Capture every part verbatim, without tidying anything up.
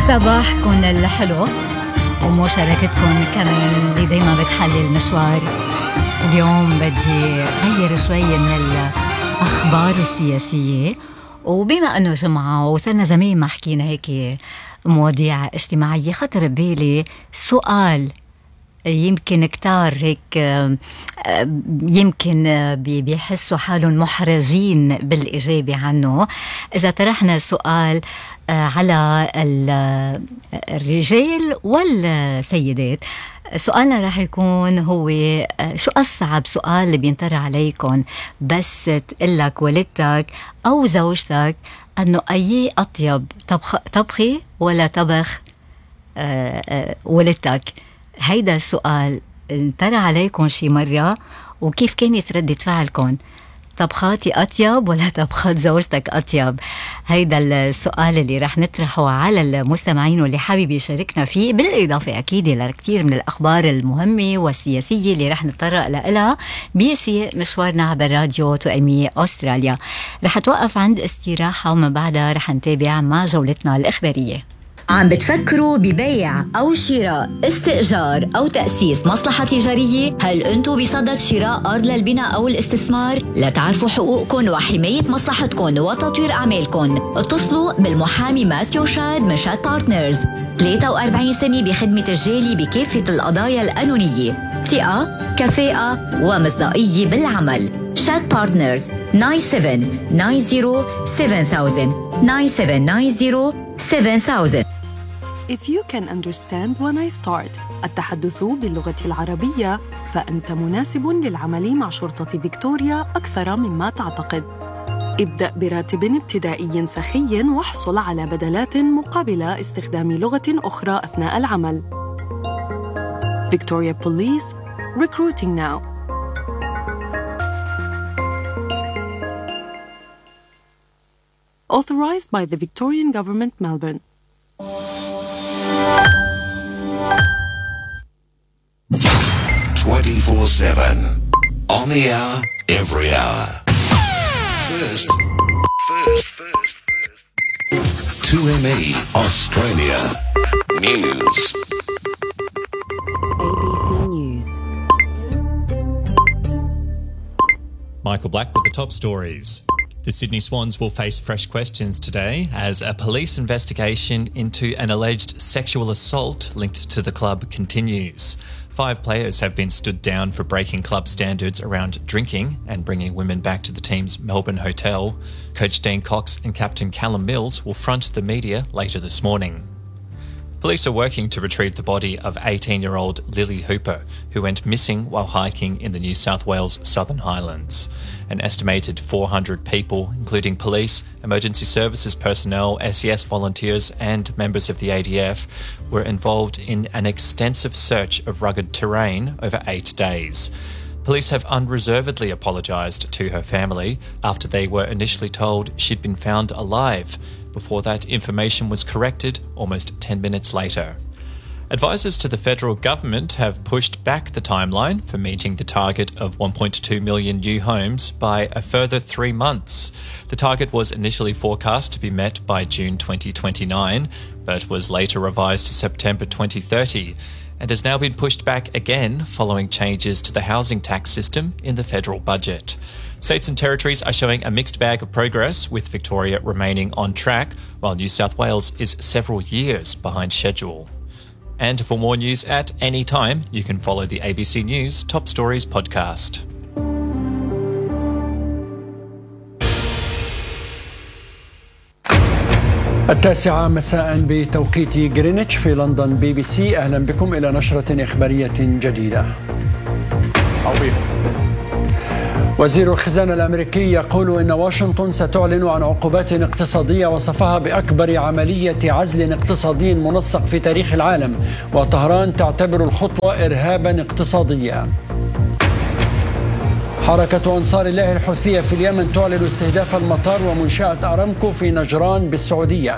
صباحكم الحلو ومشاركتكم كمان اللي دايما بتحلي المشوار. اليوم بدي غير شوي من الأخبار السياسية، وبما أنه جمعة وصلنا زمان ما حكينا هيك مواضيع اجتماعية، خطر ببالي سؤال يمكن كتار هيك يمكن بيحسوا حالهم محرجين بالإجابة عنه. إذا طرحنا سؤال على الرجال والسيدات، سؤالنا راح يكون هو شو أصعب سؤال اللي بينطرح عليكم بس تقلك والدتك أو زوجتك أنه أي أطيب طبخ طبخي ولا طبخ والدتك؟ هيدا السؤال انطرح عليكم شي مرة، وكيف كانت ردة فعلكم؟ طبخاتي أطيب ولا طبخات زوجتك أطيب؟ هيدا السؤال اللي رح نطرحه على المستمعين واللي حابب يشاركنا فيه، بالإضافة أكيد لكتير من الأخبار المهمة والسياسية اللي رح نتطرق لها بيسير مشوارنا عبر راديو توأمي أستراليا. رح توقف عند استراحة ومن بعدها رح نتابع مع جولتنا الإخبارية. عم بتفكروا ببيع أو شراء، استئجار أو تأسيس مصلحة تجارية؟ هل أنتوا بصدد شراء أرض للبناء أو الاستثمار؟ لتعرفوا حقوقكم وحماية مصلحتكم وتطوير أعمالكم، اتصلوا بالمحامي ماثيو شاد من شاد بارتنرز، ثلاثة وأربعين سنة بخدمة الجالي بكافة القضايا القانونية، ثقة، كفاءة ومصداقية بالعمل. شاد بارتنرز ناين سفن ناين زيرو سفن ثاوزند ناين سفن ناين زيرو سفن ثاوزند. If you can understand when I start التحدث باللغة العربية، فأنت مناسب للعمل مع شرطة فيكتوريا أكثر مما تعتقد. ابدأ براتب ابتدائي سخي واحصل على بدلات مقابل استخدام لغة أخرى أثناء العمل. Victoria Police, recruiting now. Authorized by the Victorian Government, Melbourne. twenty-four seven. On the hour, every hour. First, first, first, first. two M E Australia News. A B C News. Michael Black with the top stories. The Sydney Swans will face fresh questions today as a police investigation into an alleged sexual assault linked to the club continues. Five players have been stood down for breaking club standards around drinking and bringing women back to the team's Melbourne hotel. Coach Dean Cox and captain Callum Mills will front the media later this morning. Police are working to retrieve the body of eighteen-year-old Lily Hooper, who went missing while hiking in the New South Wales Southern Highlands. An estimated four hundred people, including police, emergency services personnel, S E S volunteers and members of the A D F, were involved in an extensive search of rugged terrain over eight days. Police have unreservedly apologised to her family after they were initially told she'd been found alive. Before that information was corrected almost ten minutes later. Advisors to the federal government have pushed back the timeline for meeting the target of one point two million new homes by a further three months. The target was initially forecast to be met by June twenty twenty-nine, but was later revised to September twenty thirty, and has now been pushed back again following changes to the housing tax system in the federal budget. States and territories are showing a mixed bag of progress, with Victoria remaining on track, while New South Wales is several years behind schedule. And for more news at any time, you can follow the A B C News Top Stories podcast. التاسعة مساء بتوقيت غرينتش في لندن. بي بي سي، أهلا بكم إلى نشرة إخبارية جديدة. وزير الخزانة الأمريكي يقول إن واشنطن ستعلن عن عقوبات اقتصادية وصفها بأكبر عملية عزل اقتصادي منسق في تاريخ العالم، وطهران تعتبر الخطوة إرهابا اقتصاديا. حركة أنصار الله الحوثية في اليمن تعلن استهداف المطار ومنشأة أرامكو في نجران بالسعودية.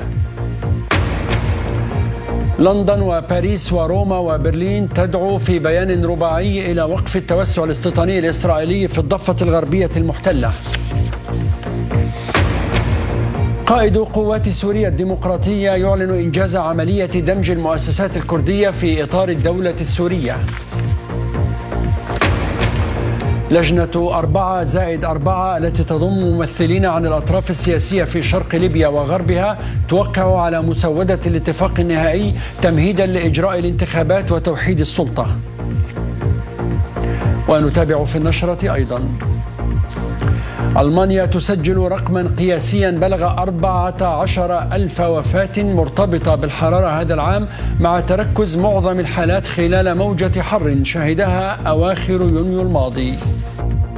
لندن وباريس وروما وبرلين تدعو في بيان رباعي إلى وقف التوسع الاستيطاني الإسرائيلي في الضفة الغربية المحتلة. قائد قوات سوريا الديمقراطية يعلن إنجاز عملية دمج المؤسسات الكردية في إطار الدولة السورية. لجنة أربعة زائد أربعة التي تضم ممثلين عن الأطراف السياسية في شرق ليبيا وغربها توقع على مسودة الاتفاق النهائي تمهيدا لإجراء الانتخابات وتوحيد السلطة. ونتابع في النشرة أيضا: ألمانيا تسجل رقما قياسيا بلغ أربعة عشر ألف وفاة مرتبطة بالحرارة هذا العام، مع تركز معظم الحالات خلال موجة حر شهدها أواخر يونيو الماضي.